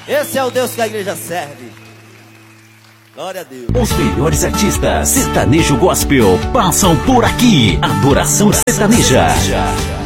Esse é o Deus que a igreja serve. Glória a Deus. Os melhores artistas sertanejo gospel passam por aqui. Adoração sertaneja.